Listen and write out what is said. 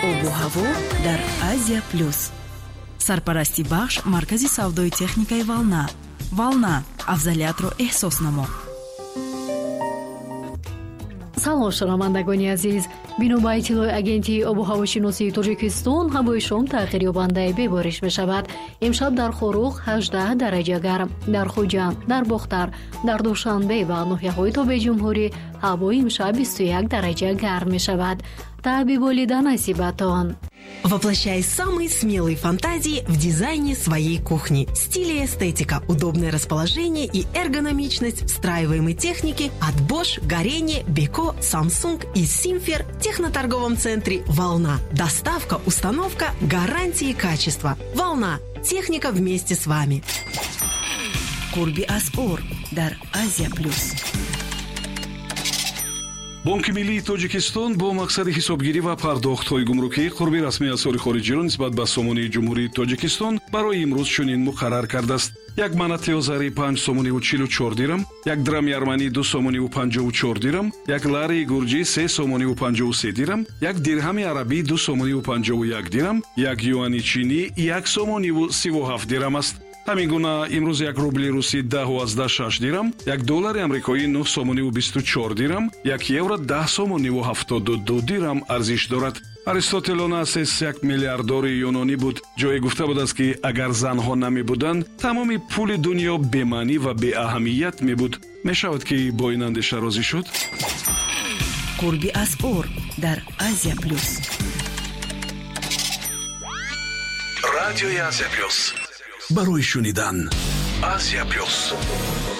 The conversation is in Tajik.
обу ҳаво дар Азия плюс. Сарпарасти бахш маркази савдои техникаи Волна. Волна, афзалиятро эҳсос намо. салом шунавандагони азиз, бино ба иттилои агентии обу ҳавошиносии Тоҷикистон, ҳавои шом тағйирёбандаи бебориш мешавад. имшаб дар Хорух 18 дараҷа гарм, дар Хуҷанд, дар Бохтар, дар Душанбе ва ноҳияҳои Тобеҷумҳурӣ ҳаво имшаб 21 дараҷа гарм мешавад. Табиболида насибатон. Воплощай самые смелые фантазии в дизайне своей кухни. Стиль и эстетика, удобное расположение и эргономичность встраиваемой техники от Bosch, Горение, Beko, Samsung и Simfer в техноторговом центре «Волна». Доставка, установка, гарантии качества. «Волна». Техника вместе с вами. Курби Асор дар Азия плюс. бонки миллии Тоҷикистон бо мақсади ҳисобгирӣ ва пардохтҳои гумрукӣ қурби расмии асъори хориҷиро нисбат ба сомонии ҷумҳурии Тоҷикистон барои имрӯз чунин муқаррар кардааст: 1 манати озарӣ 5 сомониву 44 дирам, 1 драми арманӣ 2 сомониву 54 дирам, 1 лари гурҷӣ 3 сомониву 53 дирам, 1 дирҳами арабӣ 2 сомониву 51 дирам, 1 юани чинӣ 1 сомониву 37 дирам аст. ҳамин гуна имрӯз 1 рубли русӣ 10.6 дирам, 1 доллари амрикоӣ 9 сомониву 24 дирам, 1 евро 10 сомониву 72 дирам арзиш дорад. Аристотел Онасис 1 миллиардори юнонӣ буд. ҷое гуфта будааст ки агар занҳо намебуданд, тамоми пули дунё бемаънӣ ва беаҳамият мебуд. мешавад ки бо ин андеша розӣ шуд. Курби Асор дар Азия плюс. радиои Азия плюс. барои шунидан Азия плюс.